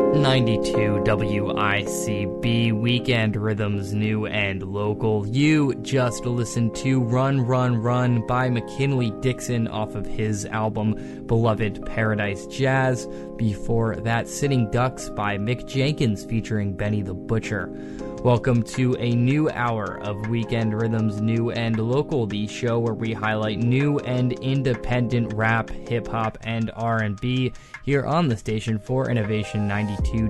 92 WICB Weekend Rhythms New and Local. You just listened to Run Run Run by McKinley Dixon off of his album Beloved Paradise Jazz. Before that, Sitting Ducks by Mick Jenkins featuring Benny the Butcher. Welcome to a new hour of Weekend Rhythms New and Local, the show where we highlight new and independent rap, hip-hop, and R&B here on the station for Innovation 92